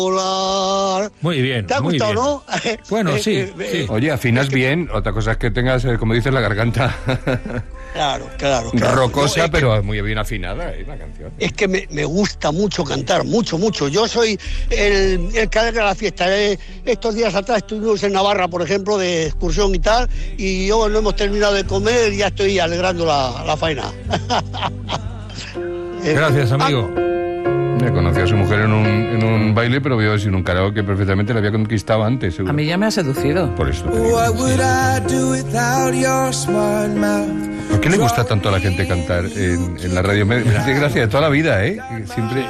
volar. Muy bien. ¿Te ha muy gustado, bien. no? Bueno, sí. Oye, afinas bien, otra cosa es que tengas, como dices, la garganta Claro. rocosa, No, pero muy bien afinada, la canción. Es que me gusta mucho cantar, mucho. Yo soy el que alegra la fiesta. Estos días atrás estuvimos en Navarra, por ejemplo, de excursión y tal, y yo no hemos terminado de comer y ya estoy alegrando la faena. Gracias, amigo. Conocí a su mujer en un baile, pero veo en un karaoke perfectamente, la había conquistado antes, seguro. A mí ya me ha seducido. Por eso. ¿Por qué le gusta tanto a la gente cantar en la radio? Me hace gracia de toda la vida, ¿eh? Siempre